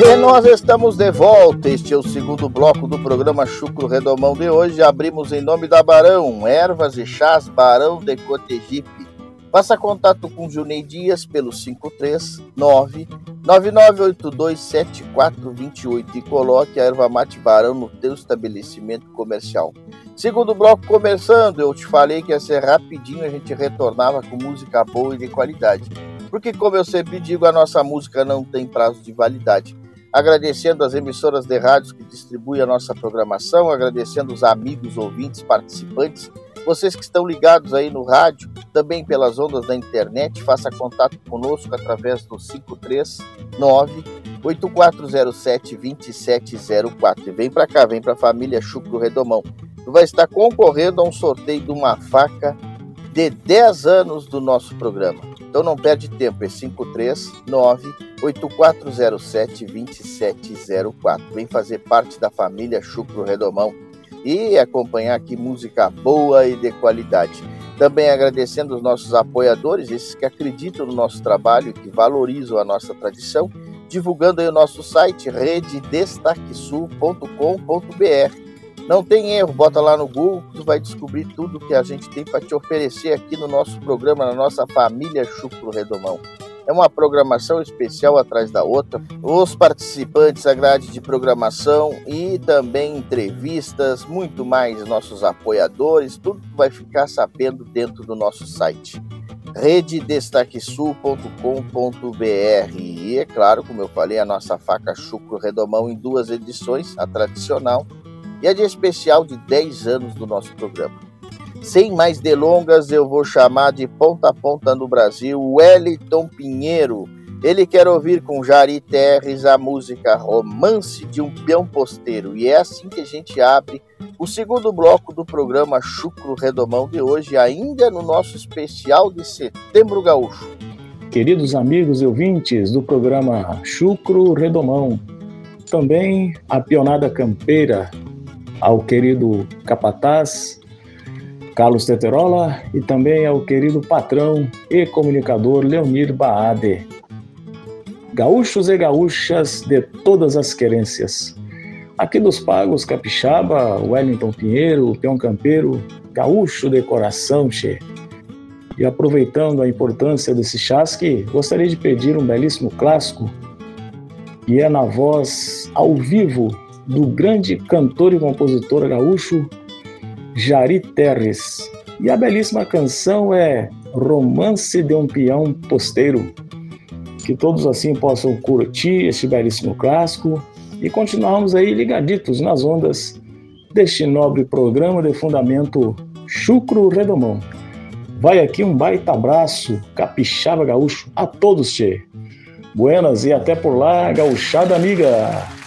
E nós estamos de volta. Este é o segundo bloco do programa Chucro Redomão de hoje. Abrimos em nome da Barão, ervas e chás Barão de Cotegipe. Faça contato com Junei Dias pelo 539-9982-7428 e coloque a erva mate Barão no teu estabelecimento comercial. Segundo bloco começando, eu te falei que ia ser rapidinho, a gente retornava com música boa e de qualidade. Porque, como eu sempre digo, a nossa música não tem prazo de validade. Agradecendo as emissoras de rádios que distribuem a nossa programação, agradecendo os amigos, ouvintes, participantes, vocês que estão ligados aí no rádio, também pelas ondas da internet, faça contato conosco através do 539-8407-2704. E vem para cá, vem para a família Chucro Redomão. Tu vai estar concorrendo a um sorteio de uma faca de 10 anos do nosso programa. Então não perde tempo, é 539-8407-2704. Vem fazer parte da família Chucro Redomão e acompanhar aqui música boa e de qualidade. Também agradecendo os nossos apoiadores, esses que acreditam no nosso trabalho e que valorizam a nossa tradição, divulgando aí o nosso site rededestaquesul.com.br. Não tem erro, bota lá no Google, tu vai descobrir tudo que a gente tem para te oferecer aqui no nosso programa, na nossa família Chucro Redomão. É uma programação especial atrás da outra, os participantes, a grade de programação e também entrevistas, muito mais nossos apoiadores, tudo que vai ficar sabendo dentro do nosso site, rededestaquesul.com.br. E é claro, como eu falei, a nossa faca Chucro Redomão em 2 edições, a tradicional e a de especial de 10 anos do nosso programa. Sem mais delongas, eu vou chamar de ponta a ponta no Brasil Wellington Pinheiro. Ele quer ouvir com Jari Terres a música Romance de um Peão Posteiro. E é assim que a gente abre o segundo bloco do programa Chucro Redomão de hoje, ainda no nosso especial de Setembro Gaúcho. Queridos amigos e ouvintes do programa Chucro Redomão, também a pionada campeira, ao querido capataz Carlos Teterola e também ao querido patrão e comunicador Leonir Baade. Gaúchos e gaúchas de todas as querências. Aqui dos Pagos Capixaba, Wellington Pinheiro, peão campeiro, gaúcho de coração, che. E aproveitando a importância desse chasque, gostaria de pedir um belíssimo clássico, que é na voz ao vivo do grande cantor e compositor gaúcho Jari Terres. E a belíssima canção é Romance de um Peão Posteiro. Que todos assim possam curtir este belíssimo clássico e continuarmos aí ligaditos nas ondas deste nobre programa de fundamento Chucro Redomão. Vai aqui um baita abraço capixaba gaúcho a todos, tchê. Buenas e até por lá, gauchada amiga!